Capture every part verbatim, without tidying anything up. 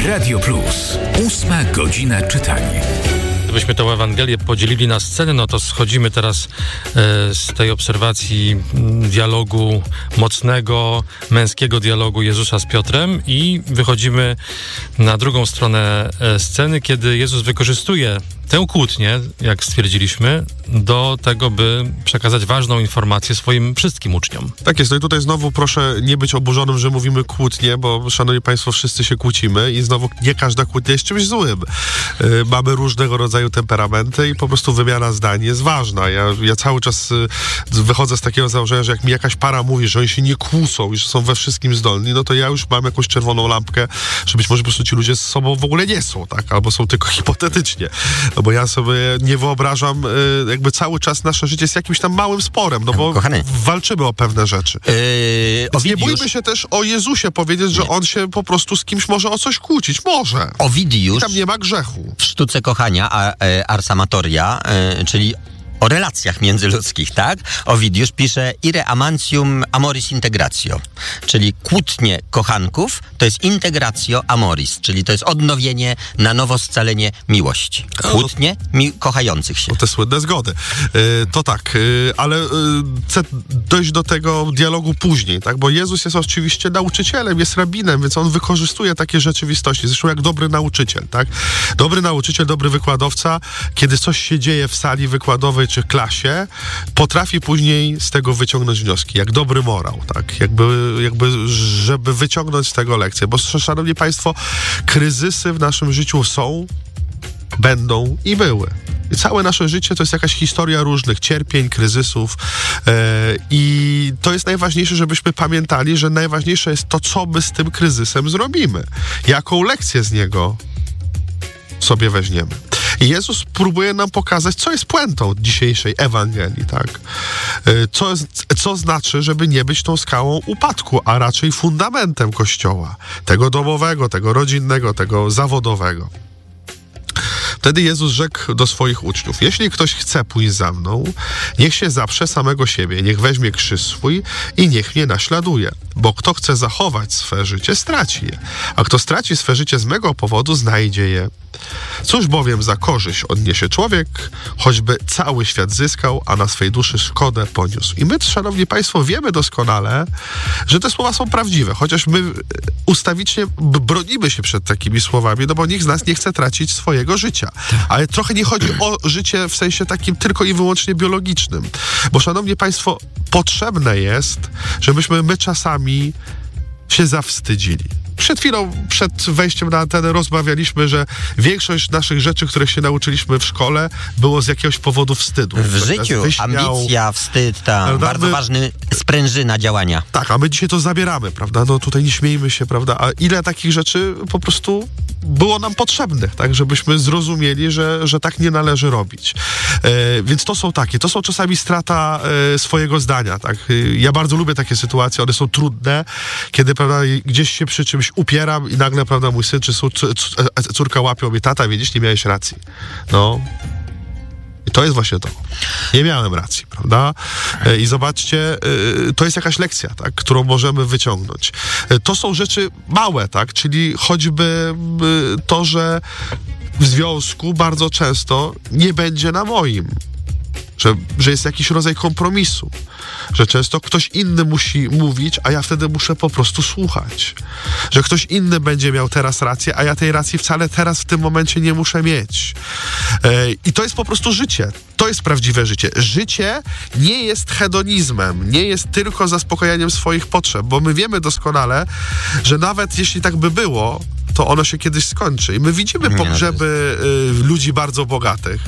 Radio Plus. Ósma godzina czytania. Gdybyśmy tę Ewangelię podzielili na sceny, no to schodzimy teraz e, z tej obserwacji m, dialogu mocnego, męskiego dialogu Jezusa z Piotrem i wychodzimy na drugą stronę e, sceny, kiedy Jezus wykorzystuje tę kłótnię, jak stwierdziliśmy, do tego, by przekazać ważną informację swoim wszystkim uczniom. Tak jest. No i tutaj znowu proszę nie być oburzonym, że mówimy kłótnie, bo szanowni państwo, wszyscy się kłócimy i znowu nie każda kłótnia jest czymś złym. Yy, mamy różnego rodzaju temperamenty i po prostu wymiana zdań jest ważna. Ja, ja cały czas yy, wychodzę z takiego założenia, że jak mi jakaś para mówi, że oni się nie kłócą i że są we wszystkim zdolni, no to ja już mam jakąś czerwoną lampkę, że być może po prostu ci ludzie z sobą w ogóle nie są, tak? Albo są tylko hipotetycznie. No bo ja sobie nie wyobrażam, yy, jakby cały czas nasze życie jest jakimś tam małym sporem, no bo Kochany. walczymy o pewne rzeczy. Yy, Więc nie bójmy się też o Jezusie powiedzieć, że Nie. on się po prostu z kimś może o coś kłócić. Może. Ovidiusz I tam nie ma grzechu. w sztuce kochania, a, e, Ars Amatoria, e, czyli o relacjach międzyludzkich, tak? Ovidiusz pisze ire amantium amoris integratio, czyli kłótnie kochanków to jest integratio amoris, czyli to jest odnowienie, na nowo scalenie miłości. Kłótnie mi- kochających się. No te słynne zgody. Yy, to tak, yy, ale yy, chcę dojść do tego dialogu później, tak? Bo Jezus jest oczywiście nauczycielem, jest rabinem, więc on wykorzystuje takie rzeczywistości. Zresztą jak dobry nauczyciel, tak? Dobry nauczyciel, dobry wykładowca, kiedy coś się dzieje w sali wykładowej czy klasie, potrafi później z tego wyciągnąć wnioski, jak dobry morał, tak? Jakby, jakby żeby wyciągnąć z tego lekcję. Bo, szanowni państwo, kryzysy w naszym życiu są, będą i były. I całe nasze życie to jest jakaś historia różnych cierpień, kryzysów yy, i to jest najważniejsze, żebyśmy pamiętali, że najważniejsze jest to, co my z tym kryzysem zrobimy. Jaką lekcję z niego sobie weźmiemy. I Jezus próbuje nam pokazać, co jest puentą dzisiejszej Ewangelii, tak? Co, jest, co znaczy, żeby nie być tą skałą upadku, a raczej fundamentem Kościoła. Tego domowego, tego rodzinnego, tego zawodowego. Wtedy Jezus rzekł do swoich uczniów: jeśli ktoś chce pójść za mną, niech się zaprze samego siebie, niech weźmie krzyż swój i niech mnie naśladuje. Bo kto chce zachować swe życie, straci je. A kto straci swe życie z mego powodu, znajdzie je. Cóż bowiem za korzyść odniesie człowiek, choćby cały świat zyskał, a na swej duszy szkodę poniósł. I my, szanowni państwo, wiemy doskonale, że te słowa są prawdziwe, chociaż my ustawicznie bronimy się przed takimi słowami, no bo nikt z nas nie chce tracić swojego życia. Ale trochę nie chodzi o życie w sensie takim tylko i wyłącznie biologicznym. Bo, szanowni państwo, potrzebne jest, żebyśmy my czasami się zawstydzili. Przed chwilą, przed wejściem na antenę rozmawialiśmy, że większość naszych rzeczy, których się nauczyliśmy w szkole, było z jakiegoś powodu wstydu. W Ktoś życiu nas wyśmiał. ambicja, wstyd, ta Prawda? bardzo My- ważny sprężyna działania. Tak, a my dzisiaj to zabieramy, prawda? No tutaj nie śmiejmy się, prawda? A ile takich rzeczy po prostu było nam potrzebnych, tak? Żebyśmy zrozumieli, że, że tak nie należy robić. E, więc to są takie, to są czasami strata e, swojego zdania, tak? E, ja bardzo lubię takie sytuacje, one są trudne, kiedy, prawda, gdzieś się przy czymś upieram i nagle, prawda, mój syn czy cór, córka łapią mnie: tata, widzisz, nie miałeś racji. No. I to jest właśnie to. Nie miałem racji, prawda? E, I zobaczcie, e, to jest jakaś lekcja, tak, którą możemy wyciągnąć. E, to są rzeczy małe, tak, czyli choćby e, to, że w związku bardzo często nie będzie na moim. Że, że jest jakiś rodzaj kompromisu. Że często ktoś inny musi mówić, a ja wtedy muszę po prostu słuchać. Że ktoś inny będzie miał teraz rację, a ja tej racji wcale teraz w tym momencie nie muszę mieć. E, I to jest po prostu życie. To jest prawdziwe życie. Życie nie jest hedonizmem, nie jest tylko zaspokajaniem swoich potrzeb, bo my wiemy doskonale, że nawet jeśli tak by było, to ono się kiedyś skończy. I my widzimy Nie, pogrzeby y, ludzi bardzo bogatych.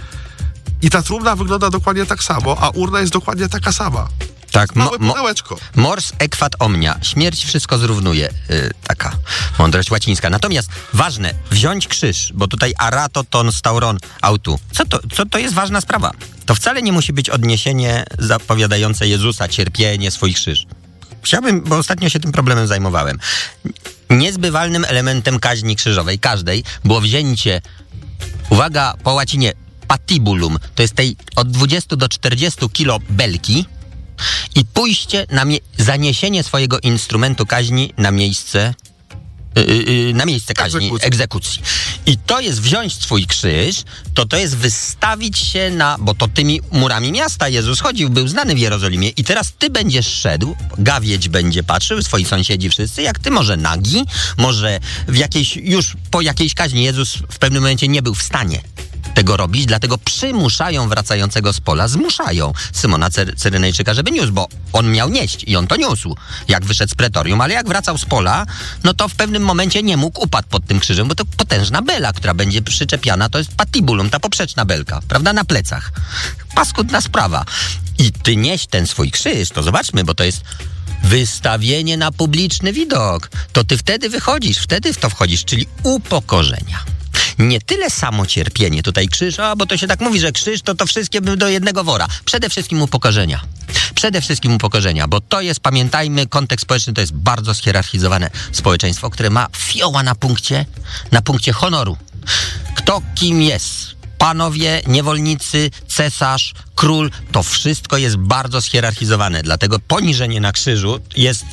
I ta trumna wygląda dokładnie tak samo, a urna jest dokładnie taka sama. Tak, Małe mo- mo- pudełeczko. Mors equat omnia. Śmierć wszystko zrównuje. Yy, taka mądrość łacińska. Natomiast ważne, wziąć krzyż, bo tutaj arato ton stauron autu. Co to, co to jest ważna sprawa? To wcale nie musi być odniesienie zapowiadające Jezusa, cierpienie, swój krzyż. Chciałbym, bo ostatnio się tym problemem zajmowałem. Niezbywalnym elementem kaźni krzyżowej, każdej, było wzięcie, uwaga, po łacinie, patibulum, to jest tej od dwudziestu do czterdziestu kilo belki, i pójście na mie- zaniesienie swojego instrumentu kaźni na miejsce Yy, na miejsce kaźni, egzekucji. egzekucji. I to jest wziąć swój krzyż, to to jest wystawić się na, bo to tymi murami miasta Jezus chodził, był znany w Jerozolimie i teraz ty będziesz szedł, gawieć będzie patrzył, swoi sąsiedzi wszyscy, jak ty, może nagi, może w jakiejś, już po jakiejś kaźni Jezus w pewnym momencie nie był w stanie tego robić, dlatego przymuszają wracającego z pola, zmuszają Symona Cy- Cyrenejczyka, żeby niósł, bo on miał nieść i on to niósł, jak wyszedł z pretorium, ale jak wracał z pola, no to w pewnym momencie nie mógł, upadł pod tym krzyżem, bo to potężna bela, która będzie przyczepiana, to jest patibulum, ta poprzeczna belka, prawda, na plecach. Paskudna sprawa. I ty nieś ten swój krzyż, to zobaczmy, bo to jest wystawienie na publiczny widok. To ty wtedy wychodzisz, wtedy w to wchodzisz, czyli upokorzenia. Nie tyle samo cierpienie, tutaj krzyż, a bo to się tak mówi, że krzyż to to wszystkie do jednego wora. Przede wszystkim upokorzenia. Przede wszystkim upokorzenia, bo to jest, pamiętajmy, kontekst społeczny to jest bardzo schierarchizowane społeczeństwo, które ma fioła na punkcie, na punkcie honoru. Kto kim jest? Panowie, niewolnicy, cesarz, król, to wszystko jest bardzo schierarchizowane, dlatego poniżenie na krzyżu jest...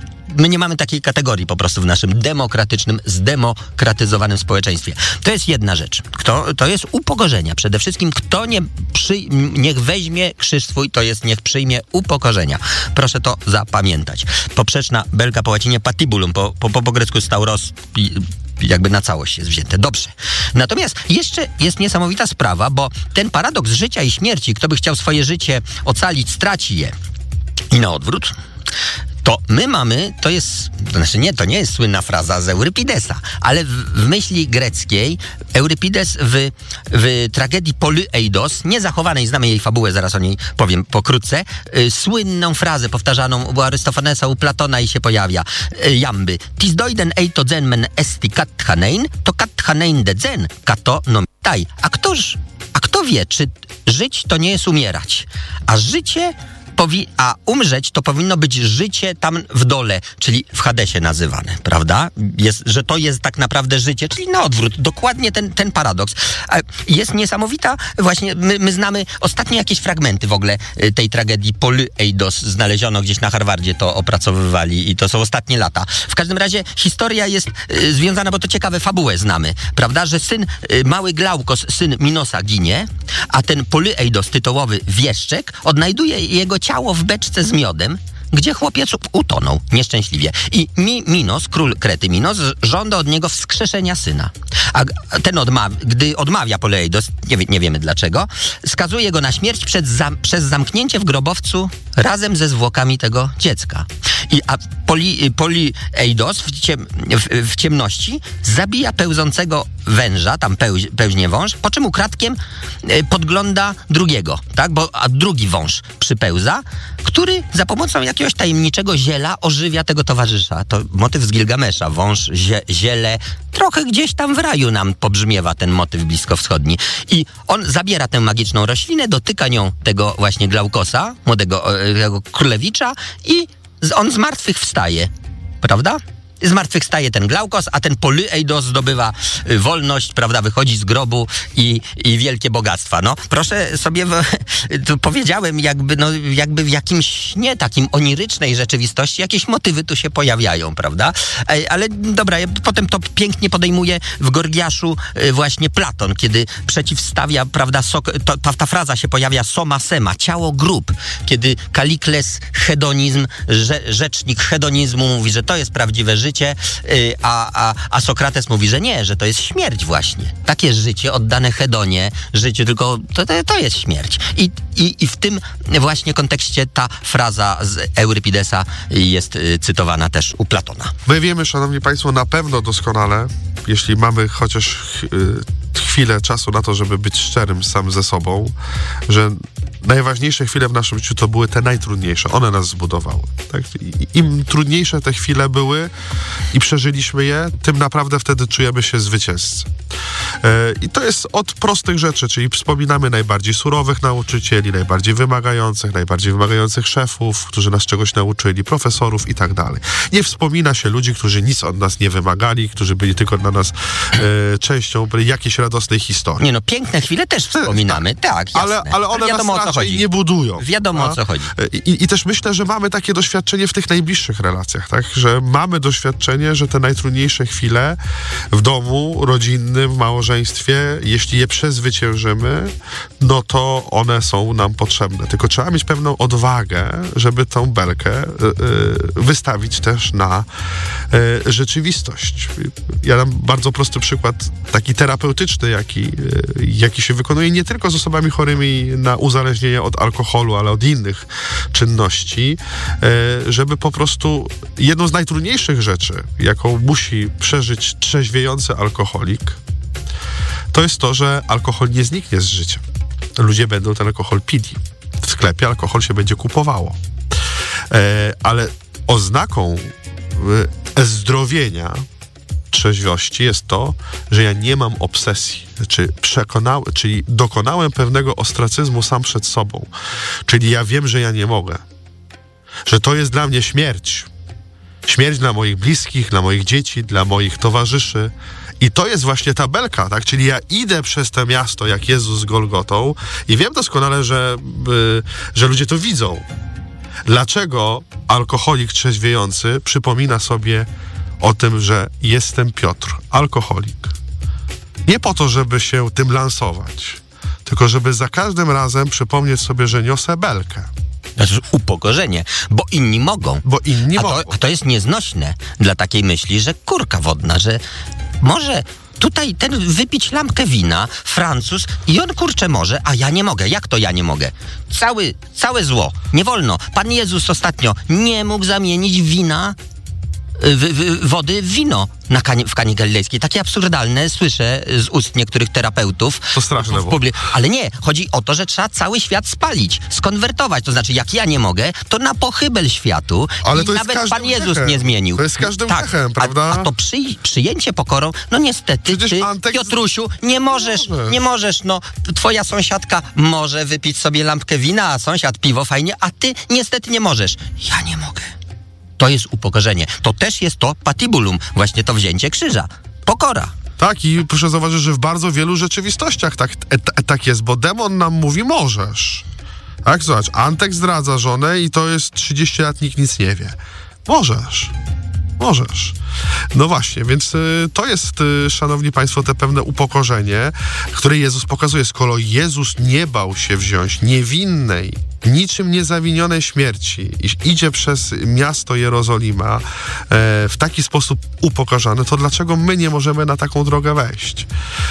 My nie mamy takiej kategorii po prostu w naszym demokratycznym, zdemokratyzowanym społeczeństwie. To jest jedna rzecz. Kto, to jest upokorzenia. Przede wszystkim kto nie przy, niech weźmie krzyż swój, to jest niech przyjmie upokorzenia. Proszę to zapamiętać. Poprzeczna belka po łacinie patibulum, po, po, po, po grecku stauros, jakby na całość jest wzięte. Dobrze. Natomiast jeszcze jest niesamowita sprawa, bo ten paradoks życia i śmierci, kto by chciał swoje życie ocalić, straci je. I na odwrót. To my mamy, to jest, to znaczy nie, to nie jest słynna fraza z Eurypidesa, ale w, w myśli greckiej Eurypides w, w tragedii Polyeidos, niezachowanej, znamy jej fabułę, zaraz o niej powiem pokrótce, y, słynną frazę powtarzaną u Arystofanesa, u Platona i się pojawia, y, jamby, tis doiden eito zen men esti kathanein, to kathanein de zen, kato nomitai. A ktoż, a kto wie, czy żyć to nie jest umierać, a życie... Powi- a umrzeć to powinno być życie tam w dole, czyli w Hadesie nazywane, prawda? Jest, że to jest tak naprawdę życie, czyli na odwrót. Dokładnie ten, ten paradoks. Jest niesamowita, właśnie my, my znamy ostatnie jakieś fragmenty w ogóle tej tragedii Polyeidos, znaleziono gdzieś na Harvardzie, to opracowywali i to są ostatnie lata. W każdym razie historia jest y, związana, bo to ciekawe, fabułę znamy, prawda? Że syn, y, mały Glaukos, syn Minosa ginie, a ten Polyeidos, tytułowy wieszczek, odnajduje jego ciało w beczce z miodem, gdzie chłopiec utonął nieszczęśliwie. I Mi, Minos, król Krety Minos, żąda od niego wskrzeszenia syna. A ten, odma- gdy odmawia Polyeidos, nie, wie, nie wiemy dlaczego, skazuje go na śmierć przed zam- przez zamknięcie w grobowcu razem ze zwłokami tego dziecka. I, a Poli- Polyeidos w, ciem- w, w ciemności zabija pełzącego węża, tam pełź, pełźnie wąż, po czym ukradkiem y, podgląda drugiego, tak? Bo, a drugi wąż przypełza, który za pomocą jakiegoś tajemniczego ziela ożywia tego towarzysza. To motyw z Gilgamesza. Wąż, zie, ziele. Trochę gdzieś tam w raju nam pobrzmiewa ten motyw bliskowschodni. I on zabiera tę magiczną roślinę, dotyka nią tego właśnie Glaukosa, młodego tego królewicza i on z martwych wstaje. Prawda? Zmartwychwstaje ten Glaukos, a ten Polyeidos zdobywa y, wolność, prawda, wychodzi z grobu i, i wielkie bogactwa. No, proszę sobie, w, tu powiedziałem, jakby, no, jakby w jakimś, nie takim onirycznej rzeczywistości, jakieś motywy tu się pojawiają, prawda? E, ale dobra, potem to pięknie podejmuje w Gorgiaszu y, właśnie Platon, kiedy przeciwstawia, prawda, sok, to, ta, ta fraza się pojawia soma sema, ciało grób, kiedy Kalikles hedonizm, rze, rzecznik hedonizmu mówi, że to jest prawdziwe życie, Życie, a, a, a Sokrates mówi, że nie, że to jest śmierć właśnie. Takie życie oddane hedonie, życiu, tylko to, to, to jest śmierć. I, i, I w tym właśnie kontekście ta fraza z Eurypidesa jest cytowana też u Platona. My wiemy, szanowni państwo, na pewno doskonale, jeśli mamy chociaż chwilę czasu na to, żeby być szczerym sam ze sobą, że najważniejsze chwile w naszym życiu to były te najtrudniejsze. One nas zbudowały. Tak? Im trudniejsze te chwile były i przeżyliśmy je, tym naprawdę wtedy czujemy się zwycięzcy. I to jest od prostych rzeczy, czyli wspominamy najbardziej surowych nauczycieli, najbardziej wymagających, najbardziej wymagających szefów, którzy nas czegoś nauczyli, profesorów i tak dalej. Nie wspomina się ludzi, którzy nic od nas nie wymagali, którzy byli tylko dla nas e, częścią, byli jakieś radosne strasznej historii. Nie no, piękne chwile też wspominamy, tak, jasne. Ale, ale one wiadomo, nas o co raczej chodzi. nie budują. Wiadomo, a? o co chodzi. I, I też myślę, że mamy takie doświadczenie w tych najbliższych relacjach, tak? Że mamy doświadczenie, że te najtrudniejsze chwile w domu, rodzinnym, w małżeństwie, jeśli je przezwyciężymy, no to one są nam potrzebne. Tylko trzeba mieć pewną odwagę, żeby tą belkę y, y, wystawić też na y, rzeczywistość. Ja dam bardzo prosty przykład, taki terapeutyczny, jaki, y, jaki się wykonuje nie tylko z osobami chorymi na uzależnienie od alkoholu, ale od innych czynności, y, żeby po prostu jedną z najtrudniejszych rzeczy, jaką musi przeżyć trzeźwiejący alkoholik, to jest to, że alkohol nie zniknie z życia. Ludzie będą ten alkohol pili. W sklepie alkohol się będzie kupowało. E, ale oznaką e, zdrowienia, trzeźwości jest to, że ja nie mam obsesji. Czy przekonałem, czyli dokonałem pewnego ostracyzmu sam przed sobą. Czyli ja wiem, że ja nie mogę. Że to jest dla mnie śmierć. Śmierć dla moich bliskich, dla moich dzieci, dla moich towarzyszy. I to jest właśnie ta belka, tak? Czyli ja idę przez to miasto, jak Jezus z Golgotą i wiem doskonale, że, y, że ludzie to widzą. Dlaczego alkoholik trzeźwiejący przypomina sobie o tym, że jestem Piotr, alkoholik? Nie po to, żeby się tym lansować, tylko żeby za każdym razem przypomnieć sobie, że niosę belkę. To jest upokorzenie, bo inni mogą. Bo inni a mogą. To, a to jest nieznośne dla takiej myśli, że kurka wodna, że może tutaj ten wypić lampkę wina, Francuz, i on kurczę może, a ja nie mogę. Jak to ja nie mogę? Cały, całe zło. Nie wolno. Pan Jezus ostatnio nie mógł zamienić wina, w, w, wody w wino na kanie, w Kanie Galilejskiej. Takie absurdalne słyszę z ust niektórych terapeutów. To straszne w publi- Ale nie, chodzi o to, że trzeba cały świat spalić, skonwertować. To znaczy, jak ja nie mogę, to na pochybel światu. Ale i to jest nawet Pan Jezus grzechem. nie zmienił. To jest każdym tak, grzechem, prawda? A, a to przy, przyjęcie pokorą, no niestety, Przecież ty, Antek... Piotrusiu, nie możesz, możesz. nie możesz, no. Twoja sąsiadka może wypić sobie lampkę wina, a sąsiad piwo, fajnie, a ty niestety nie możesz. Ja nie mogę. To jest upokorzenie. To też jest to patibulum, właśnie to wzięcie krzyża. Pokora. Tak, i proszę zauważyć, że w bardzo wielu rzeczywistościach tak, e, tak jest, bo demon nam mówi możesz. Tak, zobacz, Antek zdradza żonę i to jest trzydzieści lat, nikt nic nie wie. Możesz. Możesz. No właśnie, więc y, to jest, y, szanowni państwo, te pewne upokorzenie, które Jezus pokazuje. Skoro Jezus nie bał się wziąć niewinnej, niczym niezawinionej śmierci i idzie przez miasto Jerozolima e, w taki sposób upokorzony, to dlaczego my nie możemy na taką drogę wejść?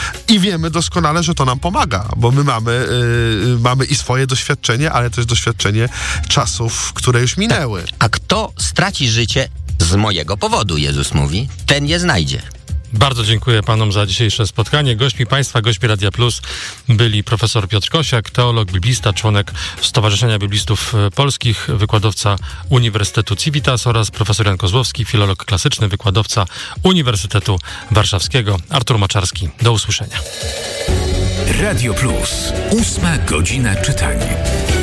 I wiemy doskonale, że to nam pomaga, bo my mamy, y, mamy i swoje doświadczenie, ale też doświadczenie czasów, które już minęły. A kto straci życie z mojego powodu, Jezus mówi, ten je znajdzie. Bardzo dziękuję panom za dzisiejsze spotkanie. Gośćmi państwa, gośćmi Radia Plus byli profesor Piotr Kosiak, teolog, biblista, członek Stowarzyszenia Biblistów Polskich, wykładowca Uniwersytetu Civitas oraz profesor Jan Kozłowski, filolog klasyczny, wykładowca Uniwersytetu Warszawskiego. Artur Maczarski. Do usłyszenia. Radio Plus. Ósma godzina czytania.